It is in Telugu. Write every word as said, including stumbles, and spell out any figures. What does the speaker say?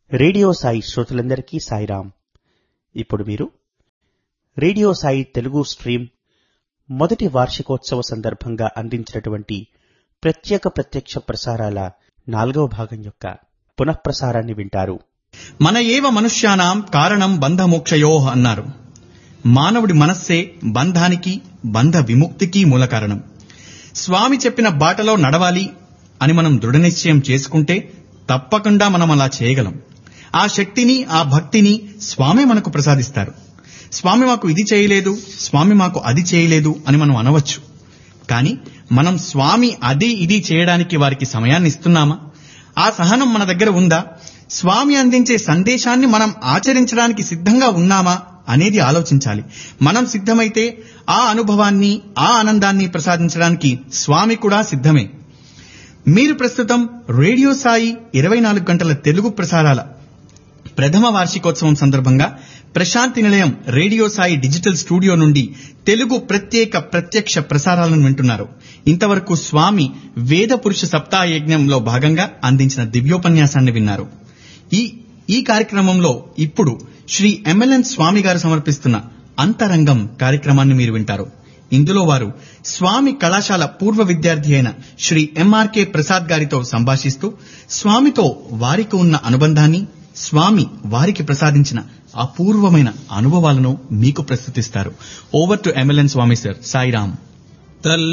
రేడియో సాయి శ్రోతలందరికీ సాయిరాం. ఇప్పుడు మీరు రేడియో సాయి తెలుగు స్ట్రీమ్ మొదటి వార్షికోత్సవ సందర్భంగా అందించినటువంటి ప్రత్యేక ప్రత్యక్ష ప్రసారాల నాలుగవ భాగం యొక్క పునఃప్రసారాన్ని వింటారు. మన ఏవ మనుష్యానాం కారణం బంధమోక్షయోః అన్నారు. మానవుడి మనస్సే బంధానికి, బంధ విముక్తికి మూల కారణం. స్వామి చెప్పిన బాటలో నడవాలి అని మనం దృఢనిశ్చయం చేసుకుంటే తప్పకుండా మనం అలా చేయగలం. ఆ శక్తిని, ఆ భక్తిని స్వామి మనకు ప్రసాదిస్తారు. స్వామి మాకు ఇది చేయలేదు, స్వామి మాకు అది చేయలేదు అని మనం అనవచ్చు. కానీ మనం స్వామి అది ఇది చేయడానికి వారికి సమయాన్ని ఇస్తున్నామా? ఆ సహనం మన దగ్గర ఉందా? స్వామి అందించే సందేశాన్ని మనం ఆచరించడానికి సిద్ధంగా ఉన్నామా అనేది ఆలోచించాలి. మనం సిద్ధమైతే ఆ అనుభవాన్ని, ఆ ఆనందాన్ని ప్రసాదించడానికి స్వామి కూడా సిద్ధమే. మీరు ప్రస్తుతం రేడియో సాయి ఇరవై నాలుగు గంటల తెలుగు ప్రసారాల ప్రథమ వార్షికోత్సవం సందర్భంగా ప్రశాంతి నిలయం రేడియో సాయి డిజిటల్ స్టూడియో నుండి తెలుగు ప్రత్యేక ప్రత్యక్ష ప్రసారాలను వింటున్నారు. ఇంతవరకు స్వామి వేద పురుష సప్తాహ యజ్ఞంలో భాగంగా అందించిన దివ్యోపన్యాసాన్ని విన్నారు. ఈ ఈ కార్యక్రమంలో ఇప్పుడు శ్రీ ఎంఎల్ఎన్ స్వామి గారు సమర్పిస్తున్న అంతరంగం కార్యక్రమాన్ని మీరు వింటారు. ఇందులో వారు స్వామి కళాశాల పూర్వ విద్యార్థి అయిన శ్రీ ఎంఆర్కే ప్రసాద్ గారితో సంభాషిస్తూ స్వామితో వారికి ఉన్న అనుబంధాన్ని, స్వామి వారికి ప్రసాదించిన అపూర్వమైన అనుభవాలను మీకు ప్రస్తుతిస్తారు. Over to MLN Swamy sir. Sairam.